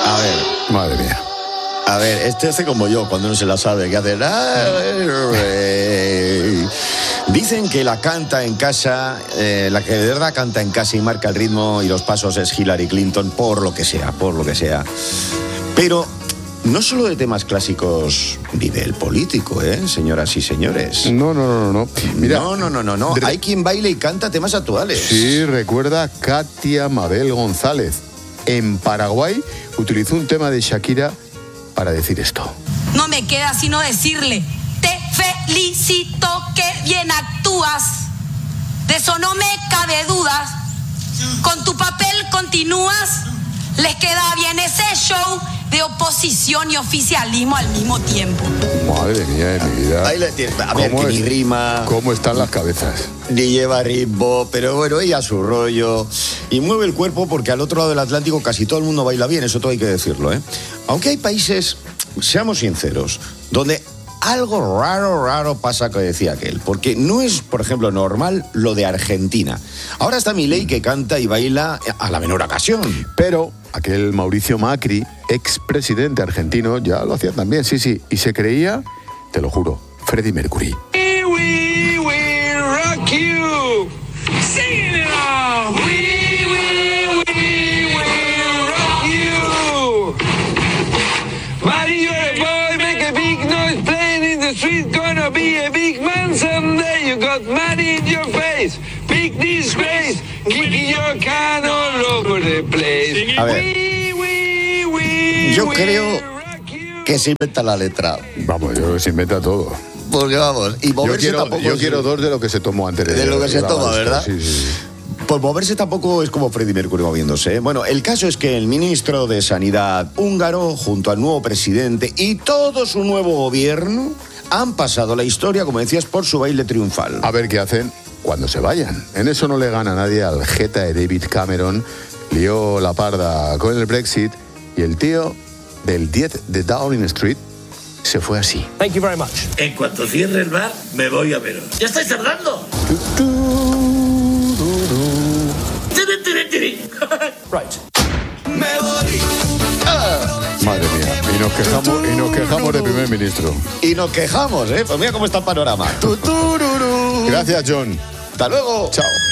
Madre mía. A ver, este hace como yo, cuando no se la sabe, que hace... Dicen que la canta en casa, la que de verdad canta en casa y marca el ritmo y los pasos es Hillary Clinton, por lo que sea. Pero no solo de temas clásicos vive el político, señoras y señores. No. Mira, no. Hay quien baila y canta temas actuales. Sí, recuerda Katia Mabel González. En Paraguay utilizó un tema de Shakira para decir esto. No me queda sino decirle, te felicito que bien actúas, de eso no me cabe dudas, con tu papel continúas, les queda bien ese show de oposición y oficialismo al mismo tiempo. Madre mía de mi vida. Ahí le tiene, a ver, que ni rima. ¿Cómo están las cabezas? Ni lleva ritmo, pero bueno, ella a su rollo. Y mueve el cuerpo porque al otro lado del Atlántico casi todo el mundo baila bien, eso todo hay que decirlo, Aunque hay países, seamos sinceros, donde algo raro pasa, que decía aquel. Porque no es, por ejemplo, normal lo de Argentina. Ahora está Milei que canta y baila a la menor ocasión. Pero aquel Mauricio Macri, expresidente argentino, ya lo hacía también, sí. Y se creía, te lo juro, Freddie Mercury. We will rock you. Sing it now. We will rock you. Mario, boy, make a big noise playing in the street. Gonna be a big man someday. You got money in your face. Big disgrace. Kicking your can all over the place. A ver, yo creo que se inventa la letra. Vamos, se inventa todo. Porque vamos, y moverse tampoco... Yo quiero dos de lo que se tomó antes de lo que se toma, ¿verdad? Sí. Pues moverse tampoco es como Freddie Mercury moviéndose. Bueno, el caso es que el ministro de Sanidad húngaro, junto al nuevo presidente y todo su nuevo gobierno, han pasado la historia, como decías, por su baile triunfal. A ver qué hacen cuando se vayan. En eso no le gana nadie al jeta de David Cameron. Lió la parda con el Brexit y el tío del 10 de Downing Street se fue así. Thank you very much. En cuanto cierre el bar, me voy a veros. ¡Ya estáis tardando! Right. Madre mía, y nos quejamos del primer ministro. Y nos quejamos, Pues mira cómo está el panorama. Gracias, John. Hasta luego. Chao.